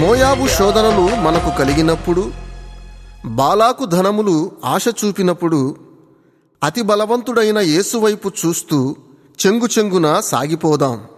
మోయాబు శోధనలు మనకు కలిగినప్పుడు, బాలాకు ధనములు ఆశ చూపినప్పుడు అతి బలవంతుడైన యేసు వైపు చూస్తూ చెంగుచెంగున సాగిపోదాం.